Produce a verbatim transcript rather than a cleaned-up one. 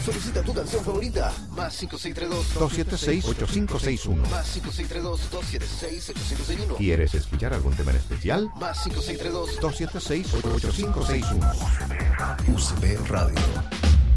Solicita tu canción favorita. Más cinco seis tres dos, dos siete seis, ocho cinco seis uno. Más cinco seis tres dos, dos siete seis, ocho cinco seis uno. ¿Quieres escuchar algún tema en especial? Más cinco seis tres dos, dos siete seis, ocho cinco seis uno. U C B Radio.